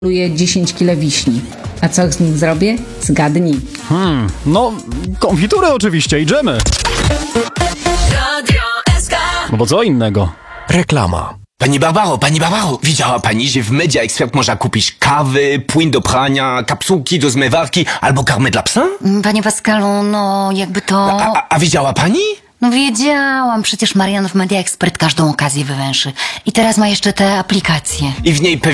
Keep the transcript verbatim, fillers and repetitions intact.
Luję dziesięć kilo wiśni. A co z nich zrobię? Zgadnij. Hmm, no, konfitury oczywiście i dżemy. No bo co innego? Reklama. Pani Barbaro, pani Barbaro, widziała pani, że w Media Expert można kupić kawy, płyn do prania, kapsułki do zmywarki albo karmę dla psa? Panie Pascalu, no jakby to... A, a, a widziała pani? No wiedziałam, przecież Marian w Media Expert każdą okazję wywęszy. I teraz ma jeszcze te aplikacje. I w niej